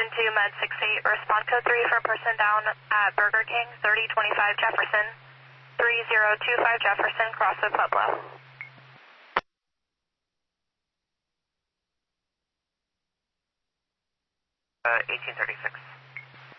2 Med 68, respond code 3 for a person down at Burger King, 3025 Jefferson, 3025 Jefferson, Crosswood Pueblo. 1836.